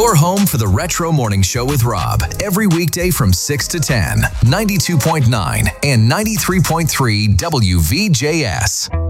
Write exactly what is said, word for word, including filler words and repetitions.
Your home for the Retro Morning Show with Rob. Every weekday from six to ten. ninety-two point nine and ninety-three point three W V J S.